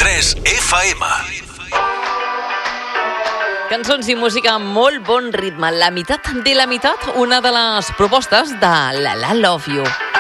93 FM. Cançons i música amb molt bon ritme. La meitat de la meitat, una de les propostes de La Love You.